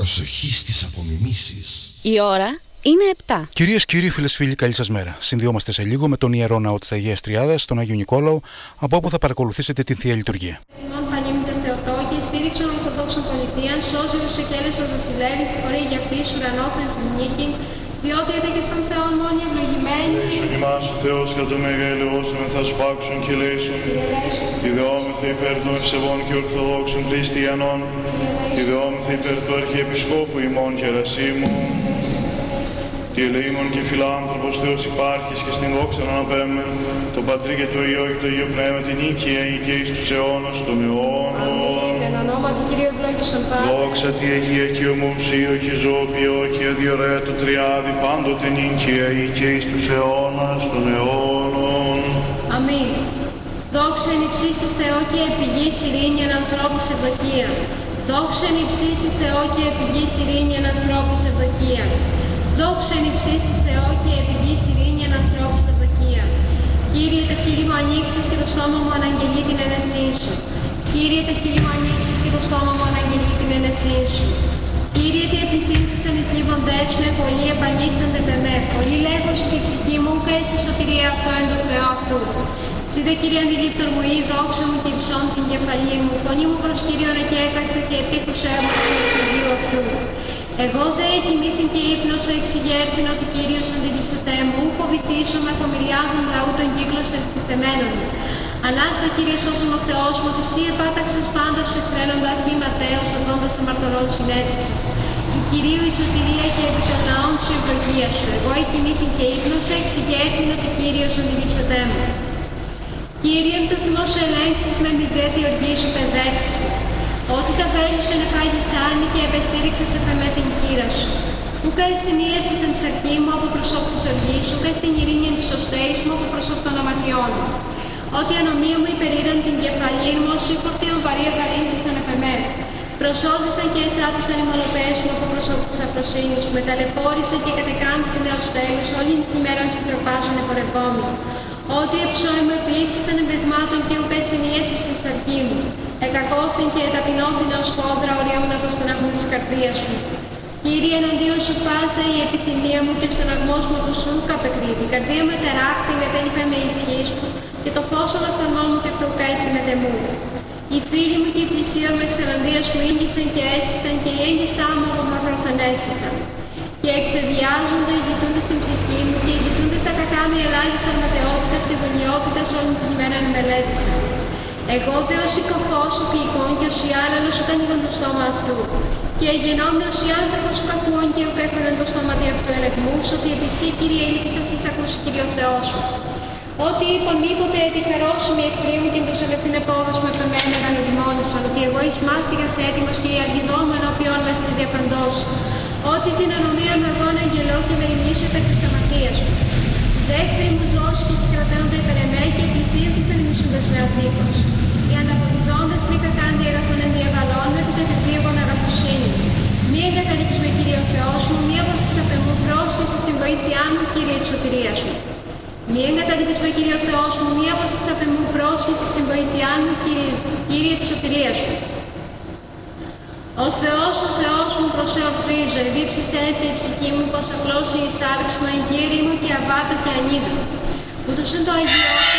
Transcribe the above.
Προσοχή στις απομιμήσεις. Η ώρα είναι 7. Κυρίες και κύριοι, φίλες φίλοι, καλή σας μέρα. Συνδυόμαστε σε λίγο με τον Ιερό Ναό της Αγίας Τριάδας, τον Άγιο Νικόλαο, από όπου θα παρακολουθήσετε την Θεία Λειτουργία. Σιμών Πανίμητε Θεοτόκη, στήριξον Ορθοδόξων πολιτείαν, σώζει ως εκέλεσον βασιλεύει, χωρί για αυτής ουρανόθεν την νίκη, διότι έτε και στον Θεόν μόνοι ευλογημένοι. Ίσον ημάς ο Θεός κατ' το μεγαλειώσον, θα σπάξουν και λέησον, τη δεόμεθα υπέρ των ευσεβών και ορθοδόξων χριστιανών, τη δεόμεθα υπέρ του Αρχιεπισκόπου ημών Γερασίμου, τη ελεήμων και φιλάνθρωπος Θεός υπάρχεις και στην δόξα να αναπέμεν, τον Πατρί και το Υιό και το Υιό Πνεύμα την νίκαια και εις τους αιώνας των αιώνων. Εν ονόματι Κυρίου ευλόγησον Πάτερ. Δόξα τη Αγία και ομοουσίω και ζωοποιώ και αδιωρέα του Τριάδη πάντοτε νίκαια και εις τους αιώνας των αιώνων. Αμήν. Δόξα εν υψίστης Θεό και επιγής ειρήνη εν ανθρώπης ευδοκία. Δόξα εν υψίστης Θεό και επιγής ειρήνη εν ανθρώπης ευδοκία. Δόξα εν υψίστης Θεό και επιγής ειρήνη εν ανθρώπης ευδοκία. Κύριε, τα χείλη μου ανοίξεις και το στόμα μου αναγγελεί την ενεσύν σου. Κύριε, τα χείλη μου ανοίξεις και το στόμα μου αναγγελεί την ενεσύν σου. Κύριε, τι επιθύμθησαν οι θλίβοντές με, πολλοί επανίστανται πεμέ. Πολλοί λέγωσι τη ψυχή μου, και στη σωτηρία αυτό εν το Θεό αυτού. Συ δε Κύριε αντιλήπτορ μου, ή δόξα μου και υψών την κεφαλή μου. Φωνή μου προς Κύριον εκέταξε και επίκουσέ μου προς εξωγείου αυτού. Εγώ δε κοιμήθην και ύπνωσα, εξηγέρθην ότι Κύριος αντιλήψεται μου, φοβηθήσω με κομιριάδων λαού των κύκλων εκτεθεμένων. Ανάστα Κύριε σώσον ο Θεός μου, ότι Συ επάταξες πάντως εκφραίνοντας μη ματέως, οδόντας αμαρτωρών συνέδειξες. Του Κυρίου η σωτηρία και επί των λαών σου η ευλογία σου. Εγώ κοιμήθην και ύπνωσα, εξηγέρθην ότι Κύριος αντιλήψεται μου. Κύριε, το θυμό σου ελέγξεις με μη δε τη οργή σου παιδεύσεις μου. Ότι τα βέλη σου ενεπάγεις άρνη και επεστήριξες με την χείρα σου. Ούκα εστιν ίεσης εν της αρκή μου από προσώπου της οργής σου, ούκα εστιν ειρήνη εν της σωστέης μου από προσώπου των αμαρτιών μου. Ότι ανομία μου υπερήραν την κεφαλή μου, όσοι φορτίων βαρύ ευαρύνθησαν επ' εμέ. Προσώζησαν και εσάπησαν οι μονοπαίες μου από προσώπου της αφροσύνης μου. Μεταλαιπώρησαν και κατεκάμψαν έως τέλους, όλη την ημέρα σε τροπάζουν επορευόμενοι. Ότι εψώοι μου επλήσισαν εμπεγμάτων και ούκα εστιν ίεσης εν της αρκή μου. Εκακώθην και ταπεινώθην ως φόδρα οριόμουν από τον αγμό της καρδίας μου. Κύριε, εναντίον σου πάσα η επιθυμία μου και ο στεναγμός μου από σου καπεκρύβει. Η καρδία μου ετεράχθη, μετέλειπε με ισχύς μου, και το φως των οφθαλμών μου και αυτοκέστη με τεμού. Οι φίλοι μου και οι πλησίοι με εξελανδίας μου ήγησαν και έστησαν, και οι έγκυστά μου από μακροθεν έστησαν. Και εξεβιάζονται οι ζητούντες στην ψυχή μου, και οι ζητούντες τα κακά με ελάχισαν ματαιότητας και δολιότητας όλη την ημέρα μελέτησαν. Εγώ δε ως οικοφός σου ποιηκών και ως η άλλαλος όταν είδαν το στόμα αυτού. Και γεννόμουν ως η άνθρωπος σου κακούων και ουκ έφεραν το στόμα αυτού ελεγμούς, ότι επί Συ, Κύριε, ήλπισας εις ακούς, Κύριε ο Θεός μου. Ότι είπαν μήποτε επιχαρώσουν οι εχθροί μου και τους αγαθήν επόδος μου επεμένα γανεδημόνησαν, ότι εγώ εις μάστιγας έτοιμος και η αργιδόμου ενώπιον με στη διαφαντός. Ότι την ανομία μου εγώ να αγγελώ και με υμνήσω υπέρ της αμαρτίας μου. Δέχθροι μου ζώσει και κρατέονται υπέρ εμέ και πληθύνθησαν μισούντας με αδίκως. Οι ανταποδιδόντες μη κακάντι αγαθών εν διαβαλών με που κατεδίωγον αγαθοσύνη. Μη εγκαταλείψεις με Κύριε ο Θεός μου, μη αποστείς απ' εμού πρόσχεσαι στην βοήθειά μου, Κύριε της σωτηρίας μου. Μη εγκαταλείψεις με Κύριε ο Θεός μου, μη αποστείς απ' εμού πρόσχεσαι στην βοήθειά μου, Κύριε της σωτηρίας μου. Ο Θεός μου προσεοφρίζω, εδίψησε σε η ψυχή μου, πως απλώσει η σάρξ μου, εγγύρι μου και αβάτω και ανίδω. Ούτως είναι το Αγιό